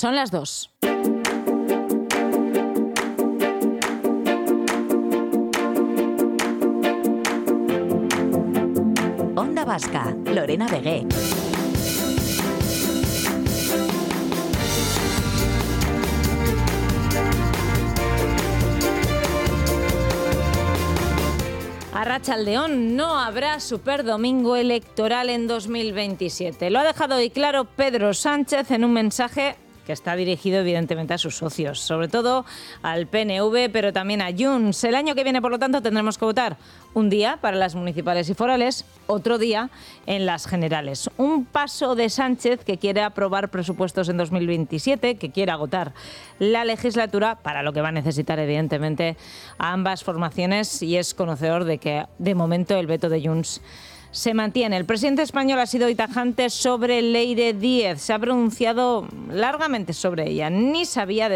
Son las 2. Onda Vasca, Lorena Vegué. Arratsaldeón, no habrá superdomingo electoral en 2027. Lo ha dejado hoy claro Pedro Sánchez en un mensaje que está dirigido evidentemente a sus socios, sobre todo al PNV, pero también a Junts. El año que viene, por lo tanto, tendremos que votar un día para las municipales y forales, otro día en las generales. Un paso de Sánchez, que quiere aprobar presupuestos en 2027, que quiere agotar la legislatura, para lo que va a necesitar evidentemente a ambas formaciones, y es conocedor de que de momento el veto de Junts se mantiene. El presidente español ha sido hoy tajante sobre Leire Díez. Se ha pronunciado largamente sobre ella. Ni sabía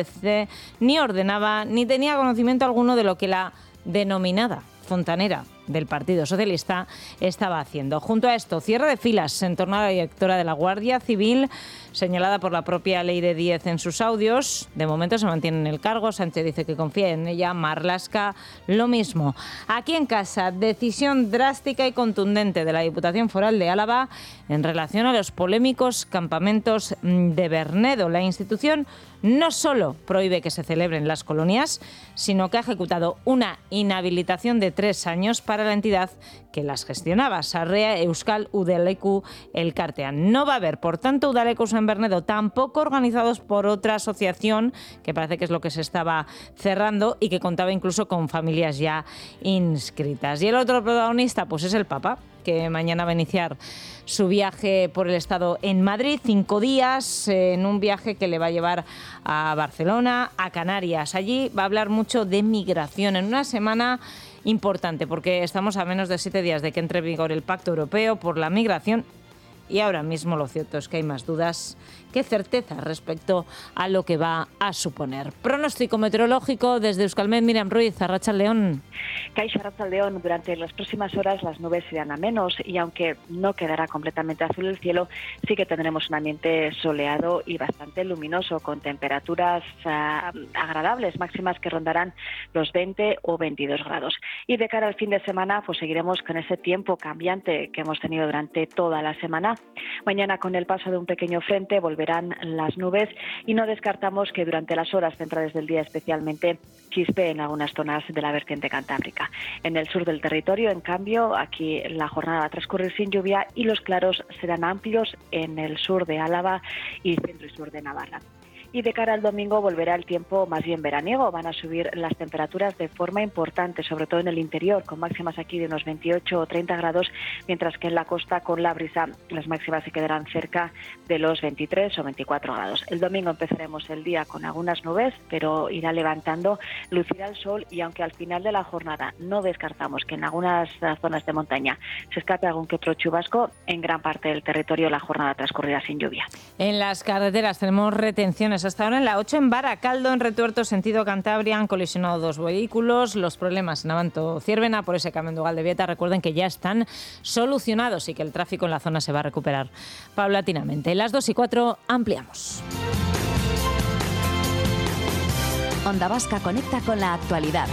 ni ordenaba, ni tenía conocimiento alguno de lo que la denominada fontanera del Partido Socialista estaba haciendo. Junto a esto, cierre de filas en torno a la directora de la Guardia Civil, señalada por la propia Leire Díez en sus audios. De momento se mantiene en el cargo. Sánchez dice que confía en ella. Marlaska, lo mismo. Aquí en casa, decisión drástica y contundente de la Diputación Foral de Álava en relación a los polémicos campamentos de Bernedo. La institución no solo prohíbe que se celebren las colonias, sino que ha ejecutado una inhabilitación de 3 años para la entidad que las gestionaba, Sarrea Euskal Udaleku Elkartean. No va a haber, por tanto, udalekos en Bernedo, tampoco organizados por otra asociación, que parece que es lo que se estaba cerrando y que contaba incluso con familias ya inscritas. Y el otro protagonista, pues es el Papa, que mañana va a iniciar su viaje por el Estado en Madrid, 5 días, en un viaje que le va a llevar a Barcelona, a Canarias. Allí va a hablar mucho de migración en una semana importante, porque estamos a menos de 7 días de que entre en vigor el Pacto Europeo por la Migración, y ahora mismo lo cierto es que hay más dudas que certezas respecto a lo que va a suponer. Pronóstico meteorológico desde Euskalmet, Miriam Ruiz, Arratsaldeón. Kaixo, Arratsaldeón. Durante las próximas horas las nubes irán a menos y aunque no quedará completamente azul el cielo, sí que tendremos un ambiente soleado y bastante luminoso, con temperaturas agradables, máximas que rondarán los 20 o 22 grados. Y de cara al fin de semana, pues seguiremos con ese tiempo cambiante que hemos tenido durante toda la semana. Mañana, con el paso de un pequeño frente, volverán las nubes y no descartamos que durante las horas centrales del día especialmente chispe en algunas zonas de la vertiente cantábrica. En el sur del territorio, en cambio, aquí la jornada va a transcurrir sin lluvia y los claros serán amplios en el sur de Álava y centro y sur de Navarra. Y de cara al domingo volverá el tiempo más bien veraniego. Van a subir las temperaturas de forma importante, sobre todo en el interior, con máximas aquí de unos 28 o 30 grados, mientras que en la costa, con la brisa, las máximas se quedarán cerca de los 23 o 24 grados. El domingo empezaremos el día con algunas nubes, pero irá levantando, lucirá el sol, y aunque al final de la jornada no descartamos que en algunas zonas de montaña se escape algún que otro chubasco, en gran parte del territorio la jornada transcurrirá sin lluvia. En las carreteras tenemos retenciones. Hasta ahora en la 8 en Baracaldo, en Retuerto, sentido Cantabria, han colisionado 2 vehículos. Los problemas en Abanto Ciervena por ese camión de Ugaldebieta, recuerden que ya están solucionados y que el tráfico en la zona se va a recuperar paulatinamente. Las 2:04 ampliamos. Onda Vasca conecta con la actualidad.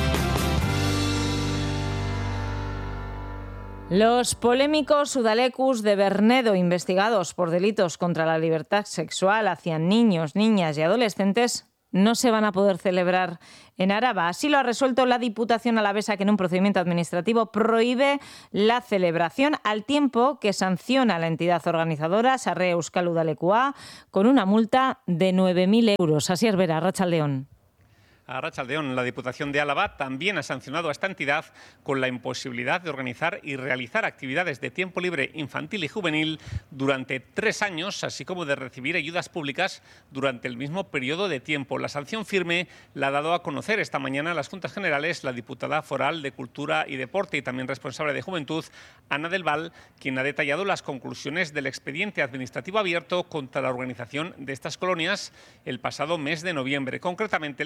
Los polémicos udalekus de Bernedo, investigados por delitos contra la libertad sexual hacia niños, niñas y adolescentes, no se van a poder celebrar en Araba. Así lo ha resuelto la Diputación alavesa, que en un procedimiento administrativo prohíbe la celebración, al tiempo que sanciona a la entidad organizadora, Sarrea Euskal Udalekua, con una multa de 9.000 euros. Así es, Vera, Arratsaldeón. Arratsaldeón, la Diputación de Álava también ha sancionado a esta entidad con la imposibilidad de organizar y realizar actividades de tiempo libre infantil y juvenil durante 3 años, así como de recibir ayudas públicas durante el mismo periodo de tiempo. La sanción firme la ha dado a conocer esta mañana en las Juntas Generales la diputada foral de Cultura y Deporte y también responsable de Juventud, Ana del Val, quien ha detallado las conclusiones del expediente administrativo abierto contra la organización de estas colonias el pasado mes de noviembre. Concretamente, el expediente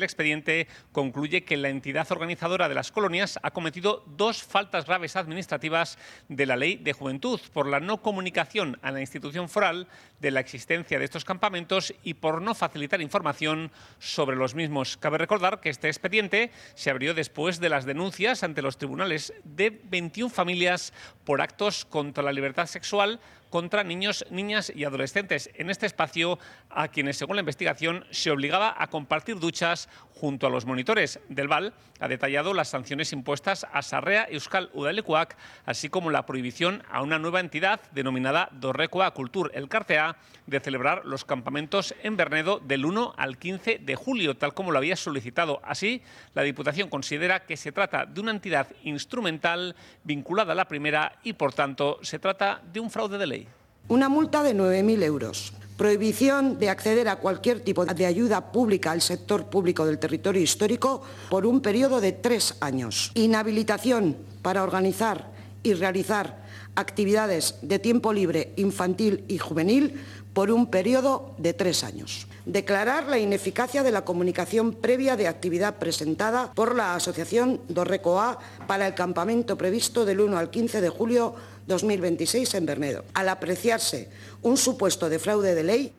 expediente concluye que la entidad organizadora de las colonias ha cometido 2 faltas graves administrativas de la Ley de Juventud por la no comunicación a la institución foral de la existencia de estos campamentos y por no facilitar información sobre los mismos. Cabe recordar que este expediente se abrió después de las denuncias ante los tribunales de 21 familias por actos contra la libertad sexual contra niños, niñas y adolescentes en este espacio, a quienes, según la investigación, se obligaba a compartir duchas junto a los monitores. Del Val ha detallado las sanciones impuestas a Sarrea Euskal Udalekuak, así como la prohibición a una nueva entidad denominada Dorrekoa Kultur Elkartea de celebrar los campamentos en Bernedo del 1 al 15 de julio, tal como lo había solicitado. Así, la Diputación considera que se trata de una entidad instrumental vinculada a la primera y, por tanto, se trata de un fraude de ley. Una multa de 9.000 euros. Prohibición de acceder a cualquier tipo de ayuda pública al sector público del territorio histórico por un periodo de 3 años. Inhabilitación para organizar y realizar actividades de tiempo libre infantil y juvenil por un periodo de 3 años. Declarar la ineficacia de la comunicación previa de actividad presentada por la Asociación Dorrekoa para el campamento previsto del 1 al 15 de julio 2026 en Bernedo. Al apreciarse un supuesto de fraude de ley,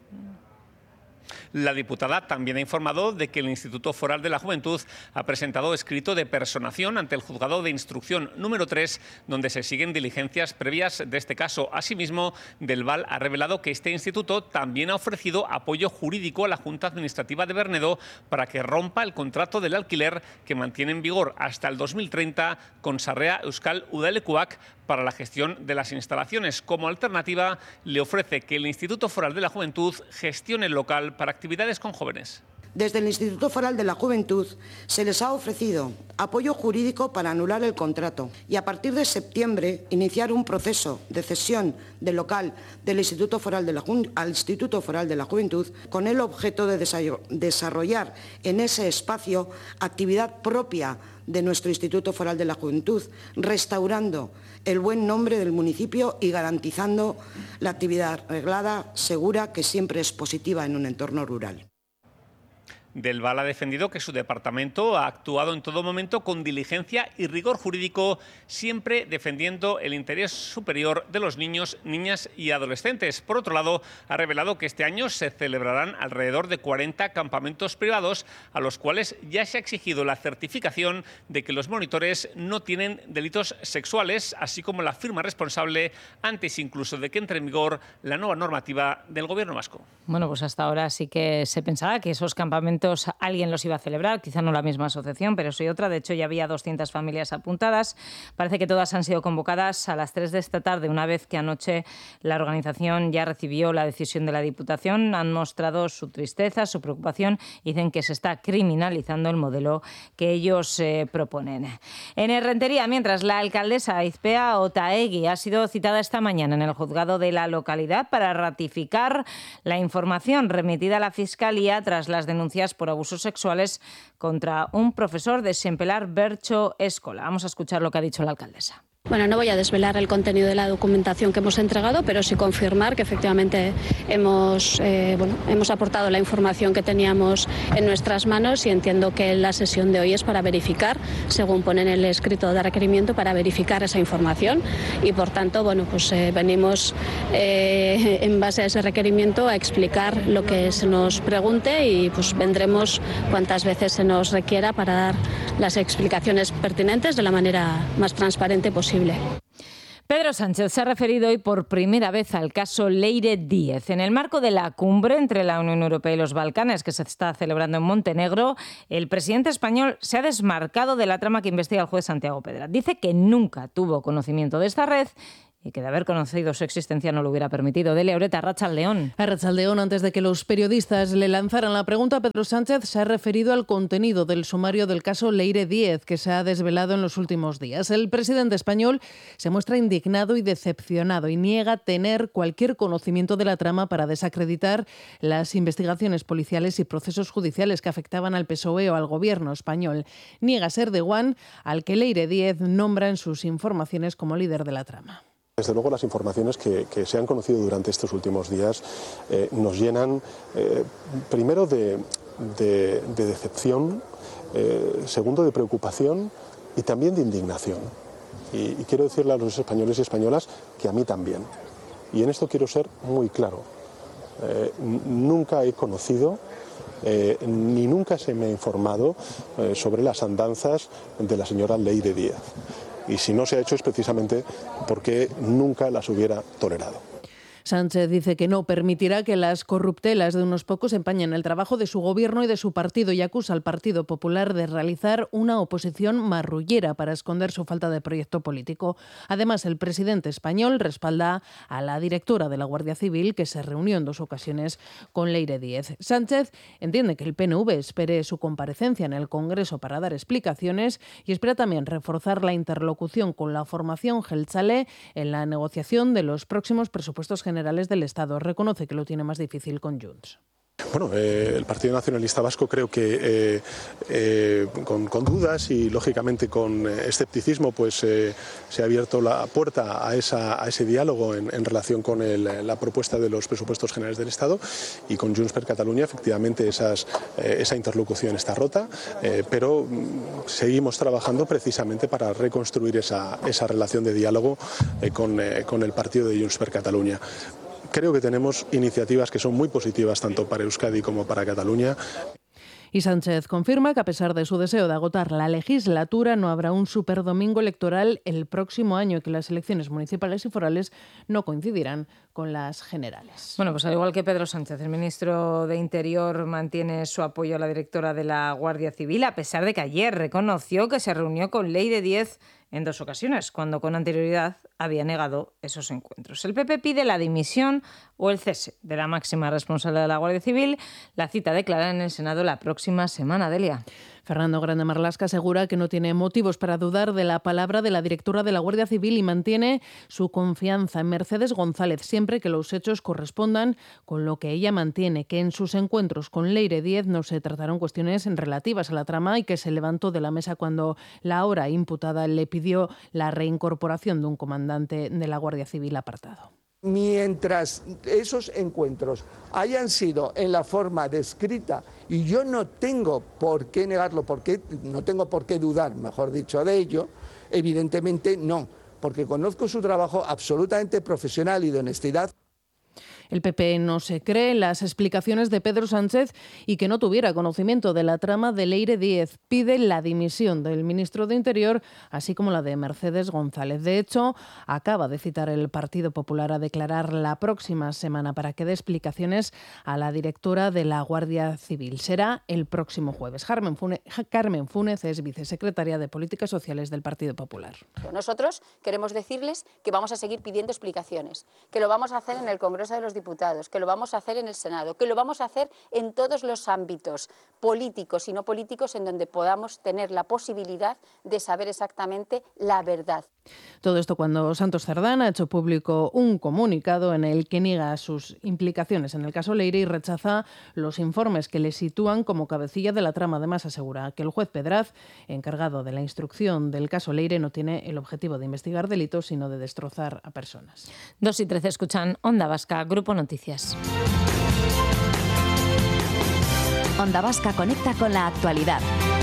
la diputada también ha informado de que el Instituto Foral de la Juventud ha presentado escrito de personación ante el Juzgado de Instrucción número 3, donde se siguen diligencias previas de este caso. Asimismo, Del Val ha revelado que este instituto también ha ofrecido apoyo jurídico a la Junta Administrativa de Bernedo para que rompa el contrato del alquiler que mantiene en vigor hasta el 2030 con Sarrea Euskal Udalekuak para la gestión de las instalaciones. Como alternativa, le ofrece que el Instituto Foral de la Juventud gestione el local para actividades con jóvenes. Desde el Instituto Foral de la Juventud se les ha ofrecido apoyo jurídico para anular el contrato y a partir de septiembre iniciar un proceso de cesión del local del Instituto Foral de al Instituto Foral de la Juventud con el objeto de desarrollar en ese espacio actividad propia de nuestro Instituto Foral de la Juventud, restaurando el buen nombre del municipio y garantizando la actividad reglada, segura, que siempre es positiva en un entorno rural. Del Val ha defendido que su departamento ha actuado en todo momento con diligencia y rigor jurídico, siempre defendiendo el interés superior de los niños, niñas y adolescentes. Por otro lado, ha revelado que este año se celebrarán alrededor de 40 campamentos privados, a los cuales ya se ha exigido la certificación de que los monitores no tienen delitos sexuales, así como la firma responsable antes incluso de que entre en vigor la nueva normativa del Gobierno vasco. Bueno, pues hasta ahora sí que se pensaba que esos campamentos alguien los iba a celebrar, quizá no la misma asociación, pero sí otra. De hecho, ya había 200 familias apuntadas. Parece que todas han sido convocadas a las 3 de esta tarde, una vez que anoche la organización ya recibió la decisión de la Diputación. Han mostrado su tristeza, su preocupación y dicen que se está criminalizando el modelo que ellos proponen. En Errentería, mientras, la alcaldesa Izpea Otaegui ha sido citada esta mañana en el juzgado de la localidad para ratificar la información remitida a la Fiscalía tras las denuncias por abusos sexuales contra un profesor de Xempelar Bertso Escola. Vamos a escuchar lo que ha dicho la alcaldesa. Bueno, no voy a desvelar el contenido de la documentación que hemos entregado, pero sí confirmar que efectivamente hemos aportado la información que teníamos en nuestras manos y entiendo que la sesión de hoy es para verificar, según pone en el escrito de requerimiento, para verificar esa información y, por tanto, venimos en base a ese requerimiento a explicar lo que se nos pregunte y vendremos cuantas veces se nos requiera para dar las explicaciones pertinentes de la manera más transparente posible. Pedro Sánchez se ha referido hoy por primera vez al caso Leire Díez. En el marco de la cumbre entre la Unión Europea y los Balcanes, que se está celebrando en Montenegro, el presidente español se ha desmarcado de la trama que investiga el juez Santiago Pedra. Dice que nunca tuvo conocimiento de esta red y que de haber conocido su existencia no lo hubiera permitido. Delia Oreta, Arratsaldeón. Arratsaldeón, antes de que los periodistas le lanzaran la pregunta, Pedro Sánchez se ha referido al contenido del sumario del caso Leire Díez, que se ha desvelado en los últimos días. El presidente español se muestra indignado y decepcionado y niega tener cualquier conocimiento de la trama para desacreditar las investigaciones policiales y procesos judiciales que afectaban al PSOE o al gobierno español. Niega ser de Juan, al que Leire Díez nombra en sus informaciones como líder de la trama. Desde luego, las informaciones que se han conocido durante estos últimos días nos llenan, primero, de de decepción, segundo de preocupación y también de indignación. Y quiero decirle a los españoles y españolas que a mí también. Y en esto quiero ser muy claro. Nunca he conocido ni nunca se me ha informado sobre las andanzas de la señora Leire Díaz. Y si no se ha hecho es precisamente porque nunca las hubiera tolerado. Sánchez dice que no permitirá que las corruptelas de unos pocos empañen el trabajo de su gobierno y de su partido y acusa al Partido Popular de realizar una oposición marrullera para esconder su falta de proyecto político. Además, el presidente español respalda a la directora de la Guardia Civil, que se reunió en 2 ocasiones con Leire Díez. Sánchez entiende que el PNV espere su comparecencia en el Congreso para dar explicaciones y espera también reforzar la interlocución con la formación jeltzale en la negociación de los próximos presupuestos generales del Estado. Reconoce que lo tiene más difícil con Junts. Bueno, el Partido Nacionalista Vasco creo que con dudas y lógicamente con escepticismo pues se ha abierto la puerta a ese diálogo en relación con la propuesta de los presupuestos generales del Estado, y con Junts per Catalunya efectivamente esa interlocución está rota, pero seguimos trabajando precisamente para reconstruir esa relación de diálogo con el partido de Junts per Catalunya. Creo que tenemos iniciativas que son muy positivas tanto para Euskadi como para Cataluña. Y Sánchez confirma que a pesar de su deseo de agotar la legislatura no habrá un superdomingo electoral el próximo año y que las elecciones municipales y forales no coincidirán con las generales. Bueno, pues al igual que Pedro Sánchez, el ministro de Interior mantiene su apoyo a la directora de la Guardia Civil, a pesar de que ayer reconoció que se reunió con Leire Díez en 2 ocasiones, cuando con anterioridad había negado esos encuentros. El PP pide la dimisión o el cese de la máxima responsable de la Guardia Civil. La cita declarada en el Senado la próxima semana, Delia. Fernando Grande Marlaska asegura que no tiene motivos para dudar de la palabra de la directora de la Guardia Civil y mantiene su confianza en Mercedes González, siempre que los hechos correspondan con lo que ella mantiene, que en sus encuentros con Leire Díez no se trataron cuestiones relativas a la trama y que se levantó de la mesa cuando la ahora imputada le pidió la reincorporación de un comandante de la Guardia Civil apartado. Mientras esos encuentros hayan sido en la forma descrita, y yo no tengo por qué negarlo, no tengo por qué dudar, mejor dicho, de ello, evidentemente no, porque conozco su trabajo absolutamente profesional y de honestidad. El PP no se cree en las explicaciones de Pedro Sánchez y que no tuviera conocimiento de la trama de Leire Díez. Pide la dimisión del ministro de Interior, así como la de Mercedes González. De hecho, acaba de citar el Partido Popular a declarar la próxima semana para que dé explicaciones a la directora de la Guardia Civil. Será el próximo jueves. Carmen Fúnez es vicesecretaria de Políticas Sociales del Partido Popular. Nosotros queremos decirles que vamos a seguir pidiendo explicaciones, que lo vamos a hacer en el Congreso de los Diputados, que lo vamos a hacer en el Senado, que lo vamos a hacer en todos los ámbitos políticos y no políticos en donde podamos tener la posibilidad de saber exactamente la verdad. Todo esto cuando Santos Cerdán ha hecho público un comunicado en el que niega sus implicaciones en el caso Leire y rechaza los informes que le sitúan como cabecilla de la trama. Además, asegura que el juez Pedraz, encargado de la instrucción del caso Leire, no tiene el objetivo de investigar delitos, sino de destrozar a personas. 2:13 escuchan Onda Vasca, Grupo Noticias. Onda Vasca conecta con la actualidad.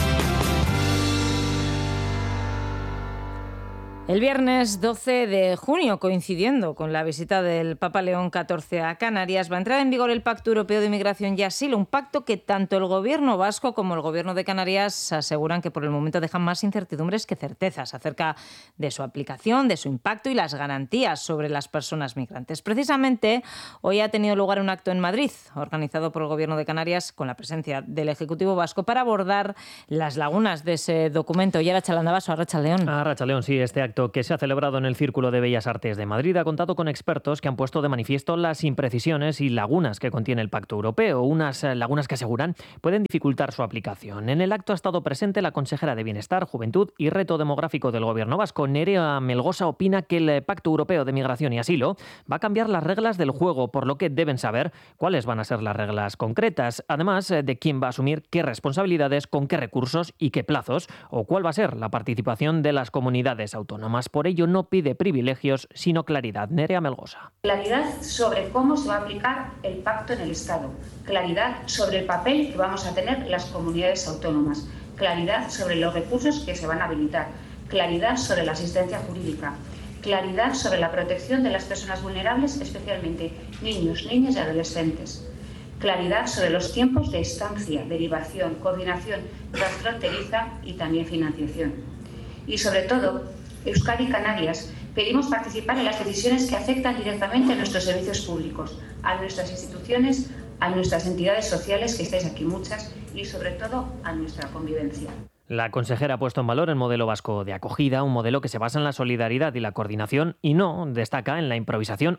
El viernes 12 de junio, coincidiendo con la visita del Papa León XIV a Canarias, va a entrar en vigor el Pacto Europeo de Migración y Asilo, un pacto que tanto el Gobierno vasco como el Gobierno de Canarias aseguran que por el momento dejan más incertidumbres que certezas acerca de su aplicación, de su impacto y las garantías sobre las personas migrantes. Precisamente, hoy ha tenido lugar un acto en Madrid, organizado por el Gobierno de Canarias, con la presencia del Ejecutivo vasco, para abordar las lagunas de ese documento. Y ahora Chalandabaso, Arratsaldeón. Arratsaldeón, sí, este acto que se ha celebrado en el Círculo de Bellas Artes de Madrid ha contado con expertos que han puesto de manifiesto las imprecisiones y lagunas que contiene el Pacto Europeo, unas lagunas que aseguran pueden dificultar su aplicación. En el acto ha estado presente la consejera de Bienestar, Juventud y Reto Demográfico del Gobierno vasco. Nerea Melgosa opina que el Pacto Europeo de Migración y Asilo va a cambiar las reglas del juego, por lo que deben saber cuáles van a ser las reglas concretas, además de quién va a asumir qué responsabilidades, con qué recursos y qué plazos, o cuál va a ser la participación de las comunidades autónomas. autónomas. Por ello no pide privilegios, sino claridad. Nerea Melgosa. Claridad sobre cómo se va a aplicar el pacto en el Estado. Claridad sobre el papel que vamos a tener las comunidades autónomas. Claridad sobre los recursos que se van a habilitar. Claridad sobre la asistencia jurídica. Claridad sobre la protección de las personas vulnerables, especialmente niños, niñas y adolescentes. Claridad sobre los tiempos de estancia, derivación, coordinación transfronteriza y también financiación. Y sobre todo, Euskadi y Canarias pedimos participar en las decisiones que afectan directamente a nuestros servicios públicos, a nuestras instituciones, a nuestras entidades sociales, que estáis aquí muchas, y sobre todo a nuestra convivencia. La consejera ha puesto en valor el modelo vasco de acogida, un modelo que se basa en la solidaridad y la coordinación y no destaca en la improvisación,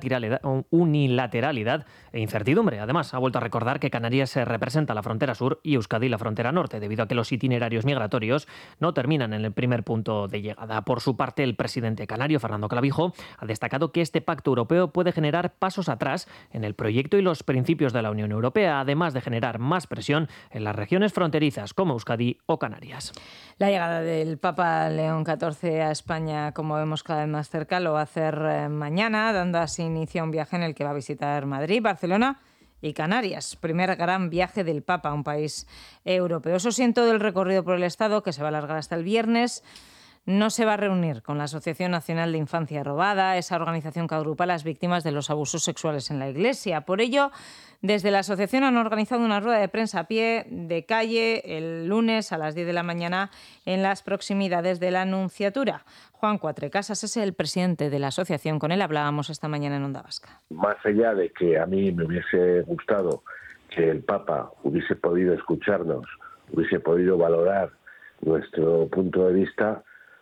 unilateralidad e incertidumbre. Además, ha vuelto a recordar que Canarias se representa la frontera sur y Euskadi la frontera norte, debido a que los itinerarios migratorios no terminan en el primer punto de llegada. Por su parte, el presidente canario, Fernando Clavijo, ha destacado que este pacto europeo puede generar pasos atrás en el proyecto y los principios de la Unión Europea, además de generar más presión en las regiones fronterizas como Euskadi o Canarias. La llegada del Papa León XIV a España, como vemos cada vez más cerca, lo va a hacer mañana, dando así inicio a un viaje en el que va a visitar Madrid, Barcelona y Canarias. Primer gran viaje del Papa a un país europeo. Eso sí, en todo el recorrido por el Estado, que se va a alargar hasta el viernes, no se va a reunir con la Asociación Nacional de Infancia Robada, esa organización que agrupa a las víctimas de los abusos sexuales en la Iglesia. Por ello, desde la asociación han organizado una rueda de prensa a pie de calle el lunes a las 10 de la mañana en las proximidades de la Nunciatura. Juan Cuatrecasas es el presidente de la asociación. Con él hablábamos esta mañana en Onda Vasca. Más allá de que a mí me hubiese gustado que el Papa hubiese podido escucharnos, hubiese podido valorar nuestro punto de vista,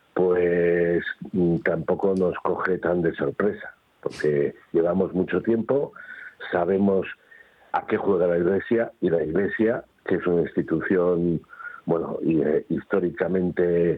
pues tampoco nos coge tan de sorpresa, porque llevamos mucho tiempo, sabemos a qué juega la Iglesia, y la Iglesia, que es una institución, históricamente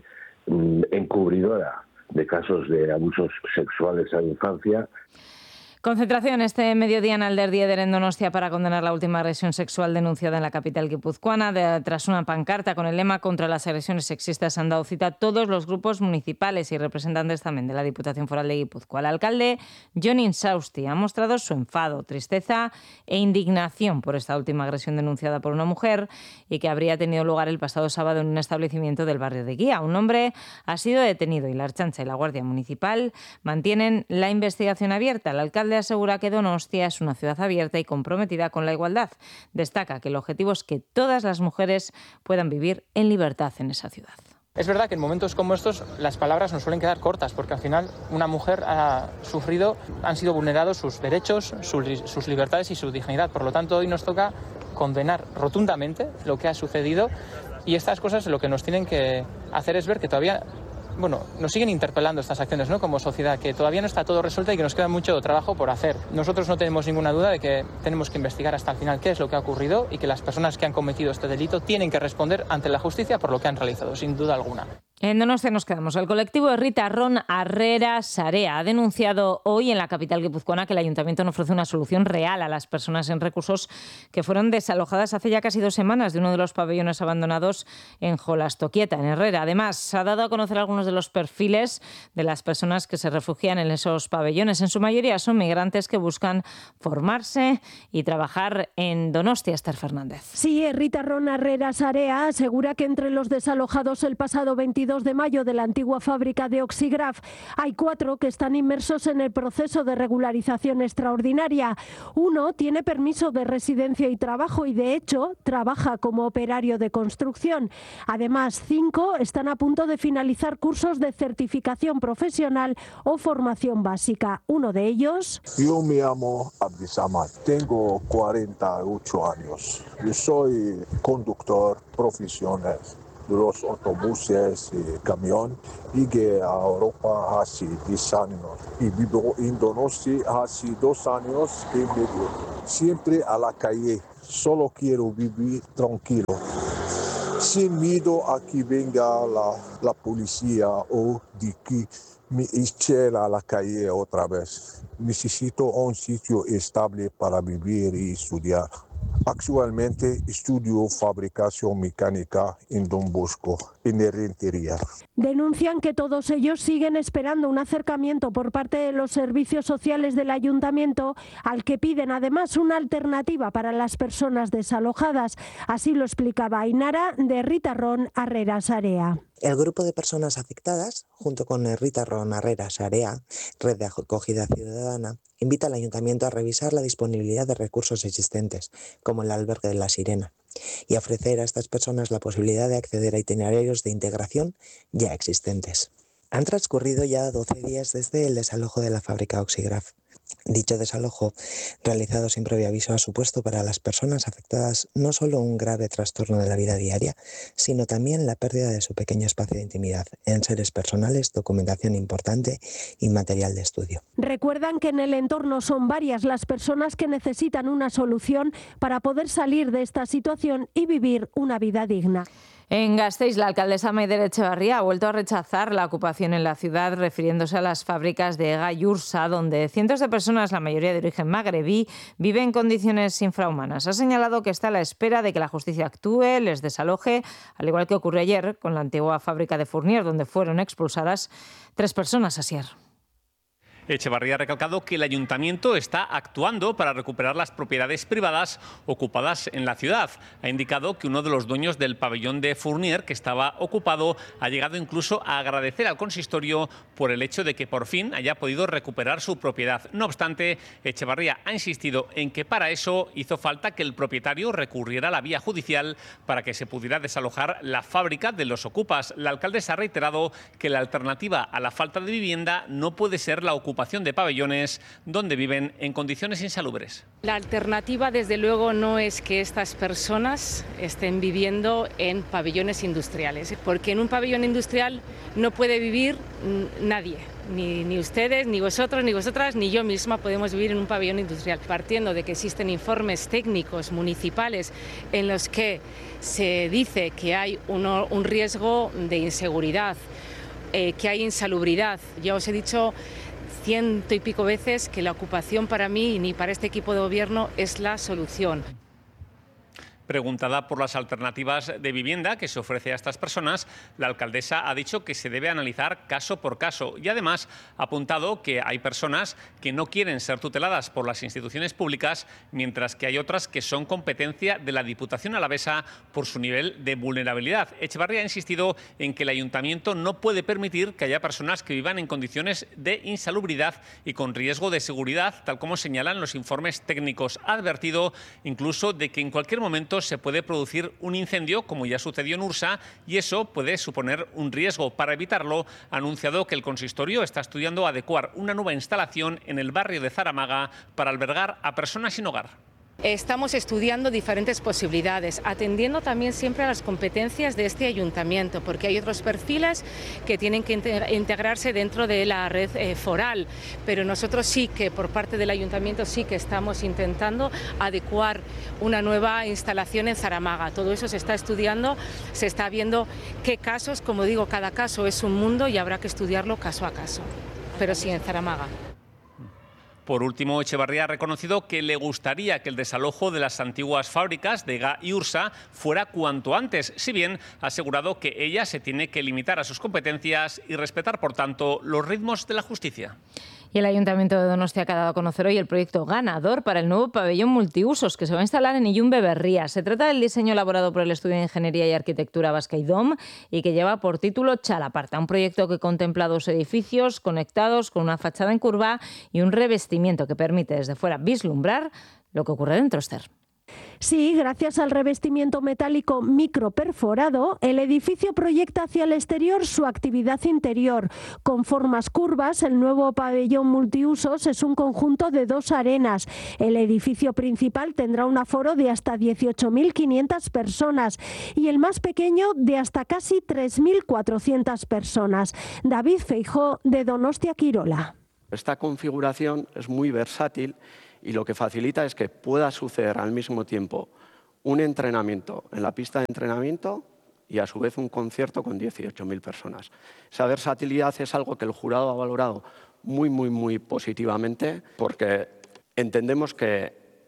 encubridora de casos de abusos sexuales a la infancia. Concentración este mediodía en Alderdieder, en Donostia, para condenar la última agresión sexual denunciada en la capital guipuzcoana. Tras una pancarta con el lema contra las agresiones sexistas, han dado cita todos los grupos municipales y representantes también de la Diputación Foral de Guipúzcoa. El alcalde Jon Insausti ha mostrado su enfado, tristeza e indignación por esta última agresión denunciada por una mujer y que habría tenido lugar el pasado sábado en un establecimiento del barrio de Guía. Un hombre ha sido detenido y la Ertzaintza y la Guardia Municipal mantienen la investigación abierta. El alcalde asegura que Donostia es una ciudad abierta y comprometida con la igualdad. Destaca que el objetivo es que todas las mujeres puedan vivir en libertad en esa ciudad. Es verdad que en momentos como estos las palabras nos suelen quedar cortas, porque al final una mujer ha sufrido, han sido vulnerados sus derechos, sus libertades y su dignidad. Por lo tanto, hoy nos toca condenar rotundamente lo que ha sucedido, y estas cosas lo que nos tienen que hacer es ver que todavía nos siguen interpelando estas acciones, ¿no? Como sociedad, que todavía no está todo resuelto y que nos queda mucho trabajo por hacer. Nosotros no tenemos ninguna duda de que tenemos que investigar hasta el final qué es lo que ha ocurrido y que las personas que han cometido este delito tienen que responder ante la justicia por lo que han realizado, sin duda alguna. En Donostia nos quedamos. El colectivo Herritarron Harrera Sarea ha denunciado hoy en la capital guipuzcoana que el ayuntamiento no ofrece una solución real a las personas en recursos que fueron desalojadas hace ya casi 2 semanas de uno de los pabellones abandonados en Jolastoquieta, en Herrera. Además, ha dado a conocer algunos de los perfiles de las personas que se refugian en esos pabellones. En su mayoría son migrantes que buscan formarse y trabajar en Donostia. Esther Fernández. Sí, Herritarron Harrera Sarea asegura que entre los desalojados el pasado 22 de mayo de la antigua fábrica de Oxigraf hay 4 que están inmersos en el proceso de regularización extraordinaria. Uno tiene permiso de residencia y trabajo y, de hecho, trabaja como operario de construcción. Además, 5 están a punto de finalizar cursos de certificación profesional o formación básica. Uno de ellos... Yo me llamo Abdisamad, tengo 48 años. Yo soy conductor profesional de los autobuses y camión. Llegué a Europa hace 10 años y vivo en Donostia hace 2 años y medio. Siempre a la calle, solo quiero vivir tranquilo, sin miedo a que venga la policía o de que me echen a la calle otra vez. Necesito un sitio estable para vivir y estudiar. Actualmente estudio fabricación mecánica en Don Bosco, en Errentería. Denuncian que todos ellos siguen esperando un acercamiento por parte de los servicios sociales del ayuntamiento, al que piden además una alternativa para las personas desalojadas. Así lo explicaba Ainara de Erritarron Harrera Sarea. El grupo de personas afectadas, junto con Erritarron Harrera Sarea, Red de Acogida Ciudadana, invita al ayuntamiento a revisar la disponibilidad de recursos existentes, como el albergue de La Sirena, y ofrecer a estas personas la posibilidad de acceder a itinerarios de integración ya existentes. Han transcurrido ya 12 días desde el desalojo de la fábrica Oxigraf. Dicho desalojo, realizado sin previo aviso, ha supuesto para las personas afectadas no solo un grave trastorno de la vida diaria, sino también la pérdida de su pequeño espacio de intimidad, enseres personales, documentación importante y material de estudio. Recuerdan que en el entorno son varias las personas que necesitan una solución para poder salir de esta situación y vivir una vida digna. En Gasteiz, la alcaldesa Maider Etxebarria ha vuelto a rechazar la ocupación en la ciudad, refiriéndose a las fábricas de EGA y Ursa, donde cientos de personas, la mayoría de origen magrebí, viven en condiciones infrahumanas. Ha señalado que está a la espera de que la justicia actúe, les desaloje, al igual que ocurrió ayer con la antigua fábrica de Fournier, donde fueron expulsadas 3 personas. Asier. Etxebarria ha recalcado que el ayuntamiento está actuando para recuperar las propiedades privadas ocupadas en la ciudad. Ha indicado que uno de los dueños del pabellón de Fournier, que estaba ocupado, ha llegado incluso a agradecer al consistorio por el hecho de que por fin haya podido recuperar su propiedad. No obstante, Etxebarria ha insistido en que para eso hizo falta que el propietario recurriera a la vía judicial para que se pudiera desalojar la fábrica de los ocupas. La alcaldesa ha reiterado que la alternativa a la falta de vivienda no puede ser la ocupación de pabellones donde viven en condiciones insalubres. La alternativa, desde luego, no es que estas personas estén viviendo en pabellones industriales, porque en un pabellón industrial no puede vivir nadie. Ni ustedes, ni vosotros, ni vosotras, ni yo misma podemos vivir en un pabellón industrial. Partiendo de que existen informes técnicos municipales en los que se dice que hay un riesgo de inseguridad, que hay insalubridad. Ya os he dicho 100 y pico veces que la ocupación para mí ni para este equipo de gobierno es la solución. Preguntada por las alternativas de vivienda que se ofrece a estas personas, la alcaldesa ha dicho que se debe analizar caso por caso y además ha apuntado que hay personas que no quieren ser tuteladas por las instituciones públicas, mientras que hay otras que son competencia de la Diputación alavesa por su nivel de vulnerabilidad. Etxebarria ha insistido en que el ayuntamiento no puede permitir que haya personas que vivan en condiciones de insalubridad y con riesgo de seguridad, tal como señalan los informes técnicos. Ha advertido incluso de que en cualquier momento se puede producir un incendio, como ya sucedió en Ursa, y eso puede suponer un riesgo. Para evitarlo, ha anunciado que el consistorio está estudiando adecuar una nueva instalación en el barrio de Zaramaga para albergar a personas sin hogar. Estamos estudiando diferentes posibilidades, atendiendo también siempre a las competencias de este ayuntamiento, porque hay otros perfiles que tienen que integrarse dentro de la red foral, pero nosotros sí que por parte del ayuntamiento sí que estamos intentando adecuar una nueva instalación en Zaramaga. Todo eso se está estudiando, se está viendo qué casos, como digo, cada caso es un mundo y habrá que estudiarlo caso a caso, pero sí en Zaramaga. Por último, Etxebarria ha reconocido que le gustaría que el desalojo de las antiguas fábricas de EGA y Ursa fuera cuanto antes, si bien ha asegurado que ella se tiene que limitar a sus competencias y respetar, por tanto, los ritmos de la justicia. Y el Ayuntamiento de Donostia ha dado a conocer hoy el proyecto ganador para el nuevo pabellón multiusos que se va a instalar en Illumbe Berría. Se trata del diseño elaborado por el Estudio de Ingeniería y Arquitectura Basca IDOM y que lleva por título Chalaparta, un proyecto que contempla 2 edificios conectados con una fachada en curva y un revestimiento que permite desde fuera vislumbrar lo que ocurre dentro, Esther. Sí, gracias al revestimiento metálico microperforado, el edificio proyecta hacia el exterior su actividad interior. Con formas curvas, el nuevo pabellón multiusos es un conjunto de 2 arenas. El edificio principal tendrá un aforo de hasta 18.500 personas y el más pequeño de hasta casi 3.400 personas. David Feijó, de Donostia Quirola. Esta configuración es muy versátil y lo que facilita es que pueda suceder al mismo tiempo un entrenamiento en la pista de entrenamiento y a su vez un concierto con 18.000 personas. Esa versatilidad es algo que el jurado ha valorado muy positivamente, porque entendemos que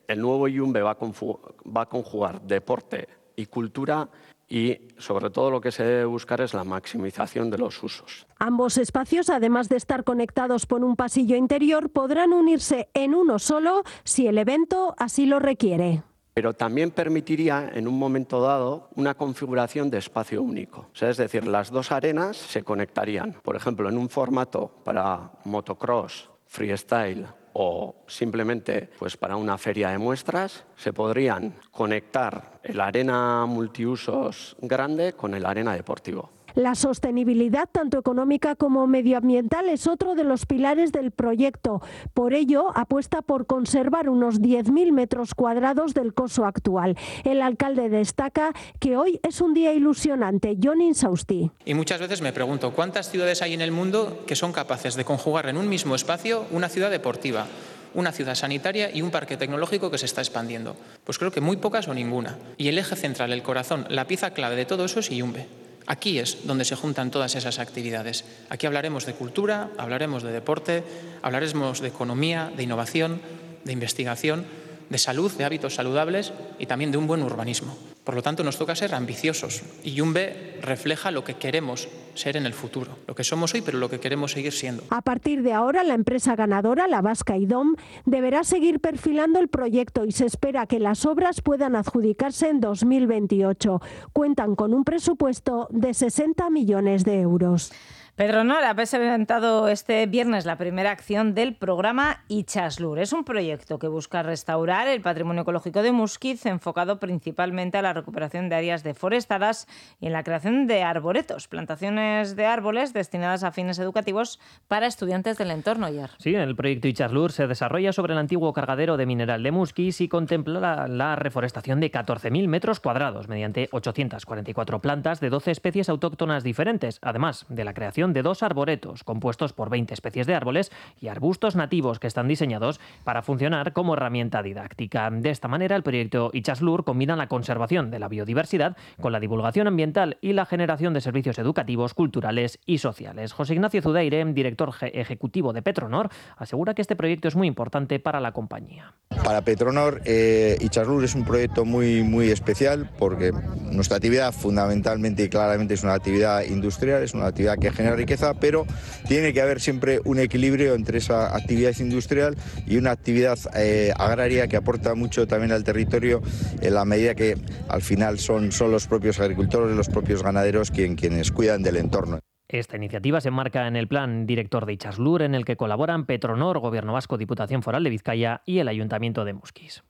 El nuevo Yumbe va a conjugar deporte y cultura y, sobre todo, lo que se debe buscar es la maximización de los usos. Ambos espacios, además de estar conectados por un pasillo interior, podrán unirse en uno solo si el evento así lo requiere. Pero también permitiría, en un momento dado, una configuración de espacio único. O sea, es decir, las dos arenas se conectarían. Por ejemplo, en un formato para motocross, freestyle o simplemente pues, para una feria de muestras, se podrían conectar el arena multiusos grande con el arena deportivo. La sostenibilidad, tanto económica como medioambiental, es otro de los pilares del proyecto. Por ello, apuesta por conservar unos 10.000 metros cuadrados del coso actual. El alcalde destaca que hoy es un día ilusionante. Jon Insausti. Y muchas veces me pregunto, ¿cuántas ciudades hay en el mundo que son capaces de conjugar en un mismo espacio una ciudad deportiva, una ciudad sanitaria y un parque tecnológico que se está expandiendo? Pues creo que muy pocas o ninguna. Y el eje central, el corazón, la pieza clave de todo eso es Yumbe. Aquí es donde se juntan todas esas actividades. Aquí hablaremos de cultura, hablaremos de deporte, hablaremos de economía, de innovación, de investigación, de salud, de hábitos saludables y también de un buen urbanismo. Por lo tanto, nos toca ser ambiciosos y Yumbe refleja lo que queremos ser en el futuro, lo que somos hoy, pero lo que queremos seguir siendo. A partir de ahora, la empresa ganadora, la vasca IDOM, deberá seguir perfilando el proyecto y se espera que las obras puedan adjudicarse en 2028. Cuentan con un presupuesto de 60 millones de euros. Petronor ha presentado este viernes la primera acción del programa Itxaslur. Es un proyecto que busca restaurar el patrimonio ecológico de Muskiz, enfocado principalmente a la recuperación de áreas deforestadas y en la creación de arboretos, plantaciones de árboles destinadas a fines educativos para estudiantes del entorno. Sí, el proyecto Itxaslur se desarrolla sobre el antiguo cargadero de mineral de Muskiz y contempla la reforestación de 14.000 metros cuadrados mediante 844 plantas de 12 especies autóctonas diferentes, además de la creación de 2 arboretos compuestos por 20 especies de árboles y arbustos nativos que están diseñados para funcionar como herramienta didáctica. De esta manera, el proyecto Itxaslur combina la conservación de la biodiversidad con la divulgación ambiental y la generación de servicios educativos, culturales y sociales. José Ignacio Zudaire, director ejecutivo de Petronor, asegura que este proyecto es muy importante para la compañía. Para Petronor, Itxaslur es un proyecto muy especial porque nuestra actividad fundamentalmente y claramente es una actividad industrial, es una actividad que genera riqueza, pero tiene que haber siempre un equilibrio entre esa actividad industrial y una actividad agraria que aporta mucho también al territorio en la medida que al final son los propios agricultores, los propios ganaderos quienes cuidan del entorno. Esta iniciativa se enmarca en el plan director de Itxaslur, en el que colaboran Petronor, Gobierno Vasco, Diputación Foral de Vizcaya y el Ayuntamiento de Muskiz.